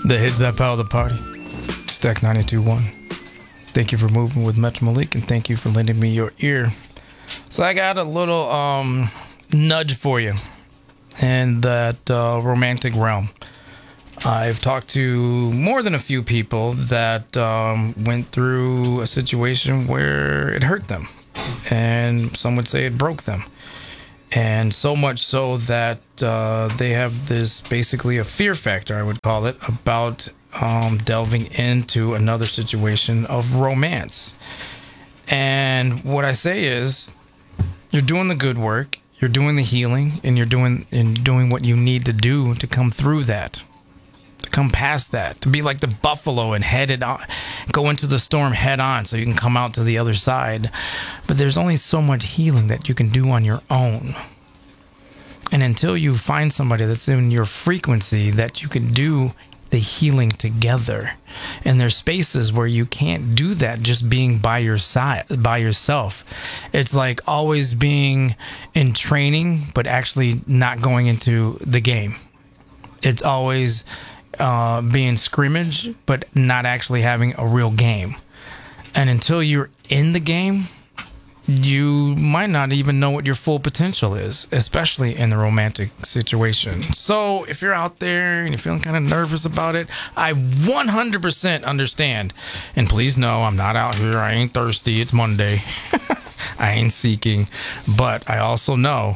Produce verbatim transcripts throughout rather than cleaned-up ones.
The hits that power the party. Stack ninety-two point one. Thank you for moving with Metro Malik, and thank you for lending me your ear. So I got a little um, nudge for you in that uh, romantic realm. I've talked to more than a few people that um, went through a situation where it hurt them, and some would say it broke them. And so much so that uh, they have this basically a fear factor, I would call it, about um, delving into another situation of romance. And what I say is, you're doing the good work, you're doing the healing, and you're doing and doing what you need to do to come through that, to come past that, to be like the buffalo and head it on, go into the storm head on so you can come out to the other side. But there's only so much healing that you can do on your own. And until you find somebody that's in your frequency that you can do the healing together, and there's spaces where you can't do that just being by your side, by yourself. It's like always being in training but actually not going into the game. It's always uh, being scrimmage but not actually having a real game. And until you're in the game, you might not even know what your full potential is, especially in the romantic situation. So if you're out there and you're feeling kind of nervous about it, I one hundred percent understand. And please know, I'm not out here. I ain't thirsty. It's Monday. I ain't seeking. But I also know,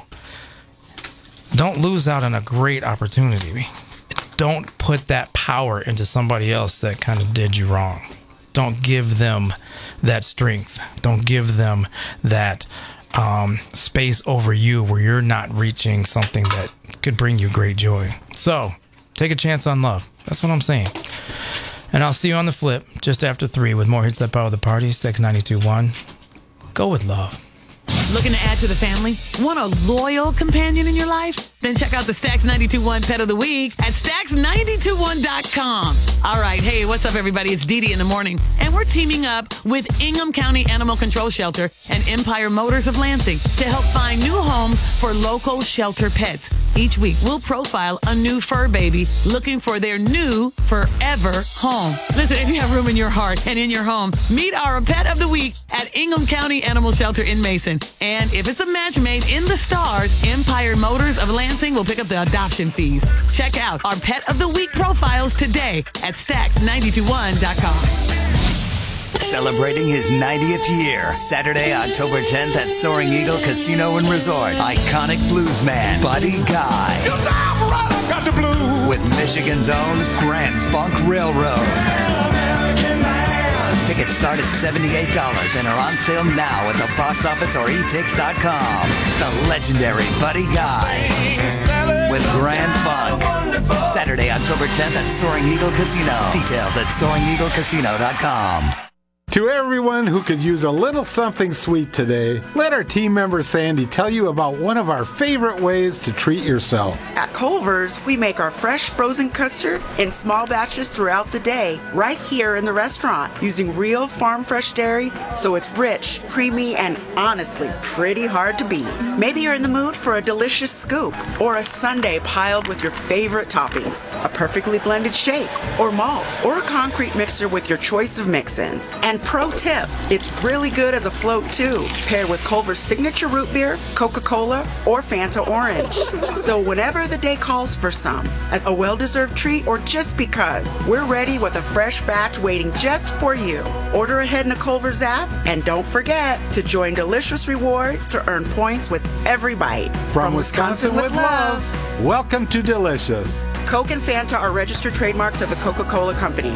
don't lose out on a great opportunity. Don't put that power into somebody else that kind of did you wrong. Don't give them that strength. Don't give them that um, space over you where you're not reaching something that could bring you great joy. So take a chance on love. That's what I'm saying. And I'll see you on the flip just after three with more hits that power the party. Stax ninety-two point one. Go with love. Looking to add to the family? Want a loyal companion in your life? Then check out the Stax ninety-two point one Pet of the Week at Stax ninety-two one dot com. All right, hey, what's up, everybody? It's Dee Dee in the morning, and we're teaming up with Ingham County Animal Control Shelter and Empire Motors of Lansing to help find new homes for local shelter pets. Each week, we'll profile a new fur baby looking for their new forever home. Listen, if you have room in your heart and in your home, meet our Pet of the Week at Ingham County Animal Shelter in Mason. And if it's a match made in the stars, Empire Motors of Lansing will pick up the adoption fees. Check out our Pet of the Week profiles today at Stax ninety-two one dot com. Celebrating his ninetieth year, Saturday, October tenth at Soaring Eagle Casino and Resort. Iconic bluesman Buddy Guy. Got the blues. With Michigan's own Grand Funk Railroad. Tickets start at seventy-eight dollars and are on sale now at the box office or e tix dot com. The legendary Buddy Guy with Grand Funk. Saturday, October tenth at Soaring Eagle Casino. Details at soaring eagle casino dot com. To everyone who could use a little something sweet today, let our team member Sandy tell you about one of our favorite ways to treat yourself. At Culver's, we make our fresh frozen custard in small batches throughout the day, right here in the restaurant, using real farm fresh dairy, so it's rich, creamy, and honestly pretty hard to beat. Maybe you're in the mood for a delicious scoop, or a sundae piled with your favorite toppings, a perfectly blended shake, or malt, or a concrete mixer with your choice of mix-ins. And pro tip, it's really good as a float too, paired with Culver's signature root beer, Coca-Cola, or Fanta Orange. So whenever the day calls for some, as a well-deserved treat or just because, we're ready with a fresh batch waiting just for you. Order ahead in the Culver's app, and don't forget to join Delicious Rewards to earn points with every bite. From, From Wisconsin, Wisconsin with love. love, welcome to Delicious. Coke and Fanta are registered trademarks of the Coca-Cola Company.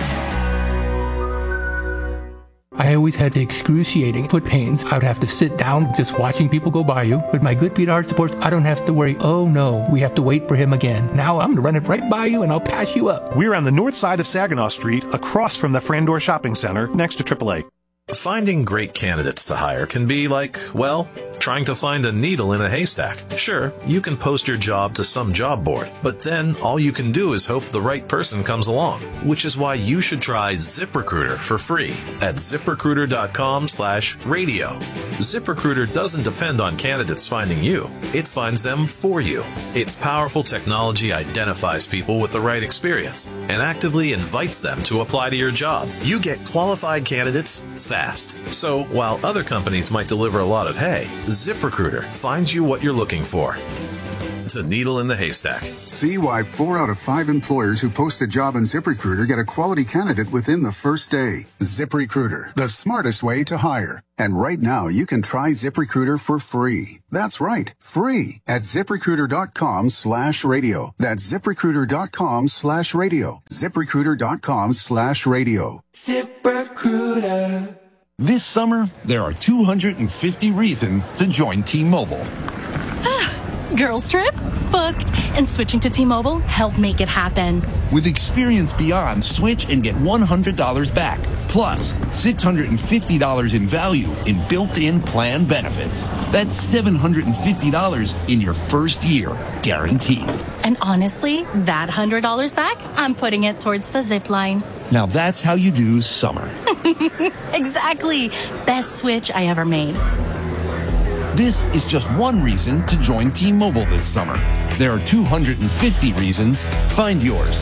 I always had the excruciating foot pains. I would have to sit down just watching people go by you. With my Good Feet Art Supports, I don't have to worry, oh no, we have to wait for him again. Now I'm going to run it right by you and I'll pass you up. We're on the north side of Saginaw Street, across from the Frandor Shopping Center, next to triple A. Finding great candidates to hire can be like, well, trying to find a needle in a haystack. Sure, you can post your job to some job board, but then all you can do is hope the right person comes along, which is why you should try ZipRecruiter for free at zip recruiter dot com slash radio. ZipRecruiter doesn't depend on candidates finding you. It finds them for you. Its powerful technology identifies people with the right experience and actively invites them to apply to your job. You get qualified candidates fast. So while other companies might deliver a lot of hay, ZipRecruiter finds you what you're looking for. The needle in the haystack. See why four out of five employers who post a job on ZipRecruiter get a quality candidate within the first day. ZipRecruiter, the smartest way to hire. And right now, you can try ZipRecruiter for free. That's right, free at ZipRecruiter.com slash radio. That's ZipRecruiter.com slash radio. ZipRecruiter.com slash radio. ZipRecruiter. This summer, there are two hundred fifty reasons to join T-Mobile. Girls trip? Booked. And switching to T-Mobile helped make it happen. With Experience Beyond, switch and get one hundred dollars back. Plus, six hundred fifty dollars in value in built-in plan benefits. That's seven hundred fifty dollars in your first year, guaranteed. And honestly, that one hundred dollars back, I'm putting it towards the zip line. Now that's how you do summer. Exactly. Best switch I ever made. This is just one reason to join T-Mobile this summer. There are two hundred fifty reasons. Find yours.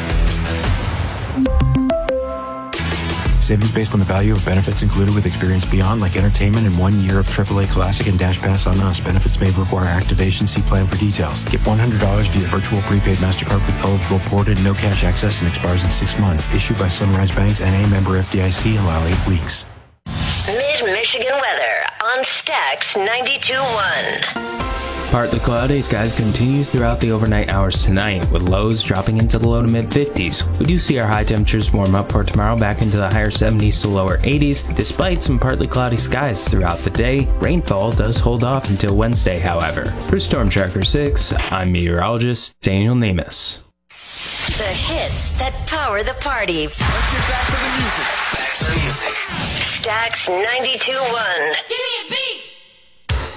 Savings based on the value of benefits included with Experience Beyond, like entertainment and one year of triple A Classic and Dash Pass on us. Benefits may require activation. See plan for details. Get one hundred dollars via virtual prepaid MasterCard with eligible port and no cash access and expires in six months. Issued by Sunrise Banks, N A member F D I C. Allow eight weeks. Mid-Michigan weather on Stax ninety-two point one. Partly cloudy, skies continue throughout the overnight hours tonight, with lows dropping into the low to mid fifties. We do see our high temperatures warm up for tomorrow back into the higher seventies to lower eighties, despite some partly cloudy skies throughout the day. Rainfall does hold off until Wednesday, however. For Storm Tracker six, I'm meteorologist Daniel Nemus. The hits that power the party. Let's get back to the music. Back to the music. Stax ninety-two point one.